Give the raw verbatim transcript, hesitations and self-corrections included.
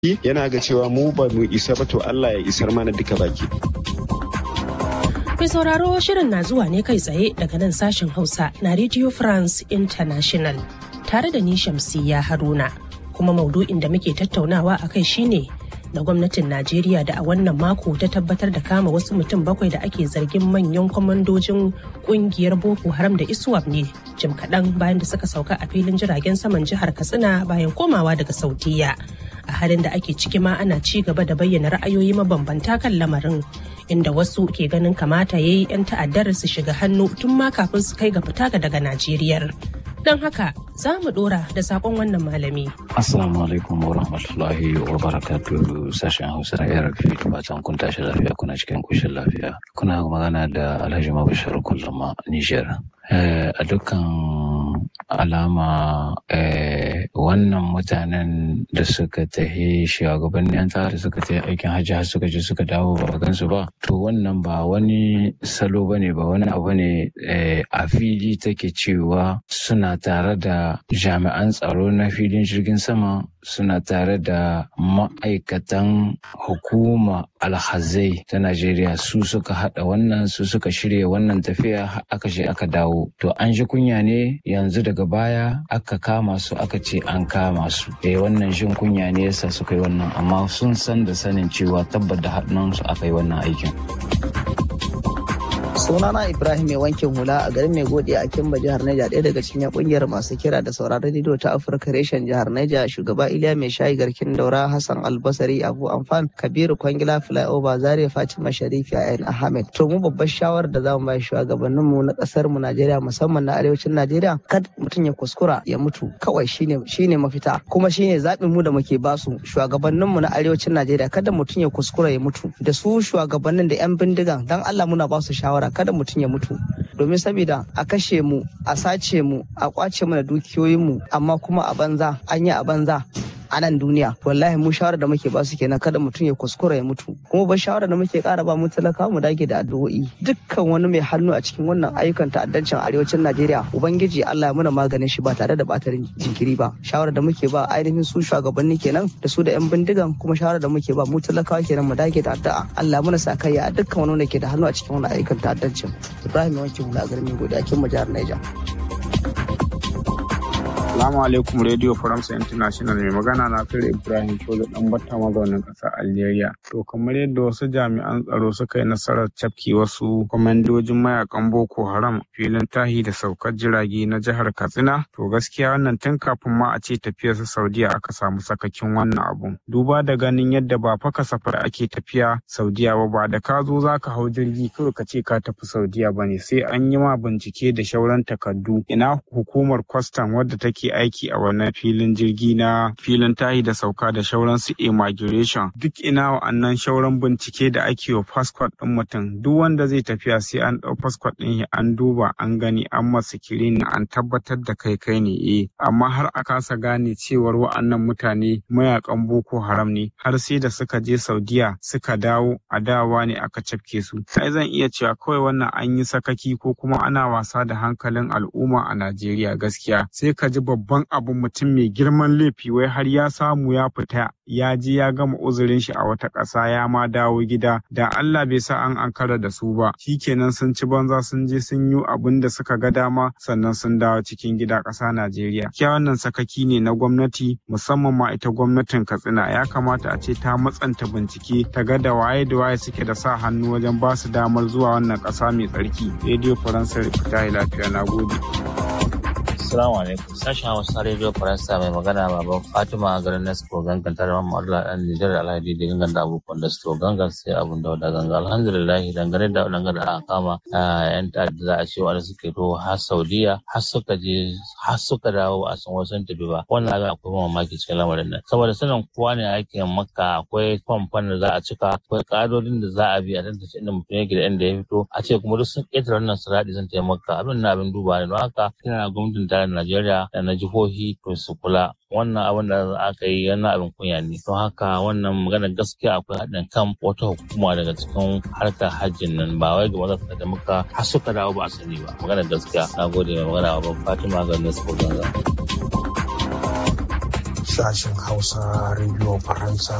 yana ga cewa mu ba mu isa ba, to Allah ya isar mana duka baki. Mai sauraro shirin na zuwa ne kai tsaye daga nan sashen Hausa na Radio France International tare da ni Shamsiyya Haruna, kuma maudu'in da muke tattaunawa a kai shine da gwamnatin Najeriya da a wannan mako ta tabbatar da kama wasu mutum bakwai da ake zargin manyan kwamandojin kungiyar Boko Haram da ISWAP ne jim kaɗan bayan da suka sauka a filin jiragen saman jihar Katsina bayan komawa daga Saudiya. A halin da ake ciki ma ana ci gaba da bayyana ra'ayoyi mabambanta kan lamarin, inda wasu ke ganin kamata ya yi 'yan ta'addar su shiga hannu tun ma kafin su kai ga fita daga Najeriyar. Don haka za mu dora da sakon wannan malami. Assalamu alaikum wa rahmatullahi wa barakatuhu, sashen Hausa na R F I, fatan kun tashi lafiya, kuna cikin kushin lafiya. Kuna magana da Alhaji Mabashir Kulluma, Niger. A dukkan alama wannan mutanen da suka tahi shugabannin 'yan tsara suka tahi aikin hajji har suka je suka dawo ba gansu ba, to wannan ba wani salo bane, ba wani abu ne a fili take cewa suna tare da jami'an tsaro na filin jirgin sama, suna tare da ma'aikatan hukuma alhazai ta Najeriya, su suka hada wannan, su suka shirya wannan tafiya aka je aka dawo. To an ji kunya ne yanzu daga baya aka kama su, aka ce an kama su. Eh wannan jin kunya ne yasa suka yi wannan, amma sun san da sanin cewa tabbata hannun su aka yi wannan aikin. Sunana Ibrahim mai wankin hula a garin Mai Gode a Kimba, jihar Niger, ɗaya daga cikin kungiyar masu kira da sauraron rediyo ta Afirka reshen jihar Niger. Shugaba Iliya Mai Shayi Garkin Daura, Hassan Albasari, Abu Amfan, Kabiru Kwangila, Flyover, Zaria, Fatima Sharifi, Ayan Ahmed. To mu babbar shawarar da zamu ba shugabannin mu na kasar mu Najeriya, musamman na arewacin Najeriya, kada mutum ya kuskura ya mutu, kawai shine shine mafita, kuma shine zaɓin mu da muke basu shugabannin mu na arewacin Najeriya. Kada mutum ya kuskura ya mutu, da su shugabannin da yan bindigan, dan Allah muna basu shawara kada mutum ya mutu, domin saboda a kashe mu, a sace mu, a kwace mana dukiyoyin mu, amma kuma a banza, an yi a banza a nan duniya. Wallahi mu shawara da muke ba su kenan, kada mutum ya kuskura ya mutu. Kuma ba shawara da muke kara ba mu talaka mu dage da addu'o'i. Dukkan wani mai hannu a cikin wannan ayyukan ta'addancin arewacin Najeriya, ubangiji Allah ya muna maganin shi ba tare da batar jinkiri ba. Shawara da muke ba ainihin su shugabanni kenan da su da yan bindigan, kuma shawara da muke ba mu talakawa kenan mu dage da addu'a. Allah ya muna sakayya a dukkan wani wanda ke da hannu a cikin wannan ayyukan ta'addancin. Ibrahim Yawancin Hula, garin Mai Gode a Kimba, jihar Niger. Assalamu alaikum Radio France International, mai magana na Fir Ibrahim Shola dan batta mazaunin ƙasar Algeria. To kamar yadda wasu jami'an tsaro suka yi nasarar cafke wasu kwamandojin mayakan Boko Haram filin tahi da saukar jirage na jihar Katsina, to gaskiya wannan tun kafin ma a ce tafiyar su Saudiya aka samu sakakin wannan abun. Duba da ganin yadda ba fa kasafar ake tafiya Saudiya ba, ba da ka zo zaka hau jirgi kawai ka ce ka tafi Saudiya bane, sai an yi ma bincike da shauran takardu. Ina hukumar kwastam wadda take aiki a wannan filin jirgi na filin tahi da sauka da shauran su immigration, duk ina wa'annan shauran bincike da ake wa passport din mutum. Duk wanda zai tafiya sai an dau passport din shi an duba, an gani, an masa kirini, an tabbatar da kai kai ne eh. Amma har a kasa gane cewar wa'annan mutane mayakan Boko Haram ne, har sai da suka je Saudiya suka dawo, a dawa ne aka cafke su. Sai zan iya cewa kawai wannan an yi sakaki ko kuma ana wasa da hankalin al'umma a Najeriya gaskiya. Sai ka ji babban abu, mutum mai girman laifi wai har ya samu ya fita ya je ya gama uzurin shi a wata ƙasa ya ma dawo gida, da Allah bai sa an ankara da su ba, shikenan sun ci banza, sun je sun yi abin da suka ga dama, sannan sun dawo cikin gida ƙasa Najeriya. Kiya wannan sakaki ne na gwamnati, musamman ma ita gwamnatin Katsina. Ya kamata a ce ta matsanta bincike ta ga da waye da waye suke da sa hannu wajen ba su damar zuwa wannan ƙasa mai tsarki. Radio Faransa, fita lafiya, na gode. Assalamu alaikum. Sashen Hausa Radio Faransa, mai magana baban Fatima a garin Nesco gangan tare da Mamman ɗan Nijar Alhaji da gangan da abokan da su gangan sai abun da wada ganga. Alhamdulillah, dangane da dangane da aka kama yan ta'adda za a ce wanda suke to har Saudiya, har suka je har suka dawo a san wasu tafi ba. Wannan abin akwai mamaki cikin lamarin nan. Saboda sanin kowa ne aikin Makka, akwai famfan da za a cika, akwai ƙa'idodin da za a bi a tantance inda mutum yake da inda ya fito. A ce kuma duk sun ƙetare wannan siradi zan taimaka. Abin na abin duba ne, don haka kina gwamnatin da Najeriya da na jihohi to su kula. Wannan abin da aka yi yana abin kunya ne. Don haka wannan magana gaskiya akwai haɗin kan wata hukuma daga cikin harkar hajjin nan, ba wai ga wanda suka da muka har suka dawo ba a sani ba. Magana gaskiya. Na gode mai magana babban Fatima ga Nesco Ganga. sashen Hausa Radio Faransa.